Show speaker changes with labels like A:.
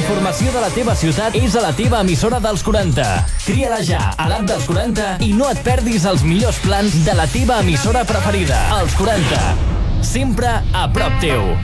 A: informació de la teva ciutat és a la teva emissora dels 40. Tria-la ja a l'app dels 40 i no et perdis els millors plans de la teva emissora preferida. Els 40. Sempre a prop teu.